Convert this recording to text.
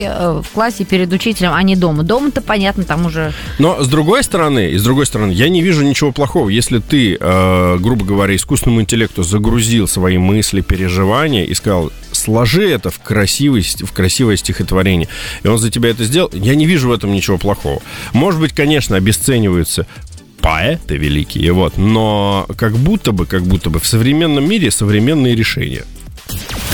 в классе перед учителем, а не дома. Дома-то понятно, там уже... Но с другой стороны, я не вижу ничего плохого, если ты, грубо говоря, искусственному интеллекту загрузил свои мысли, переживания и сказал: сложи это в красивое стихотворение, и он за тебя это сделал. Я не вижу в этом ничего плохого. Может быть, конечно, обесцениваются поэты великие, но как будто бы в современном мире современные решения.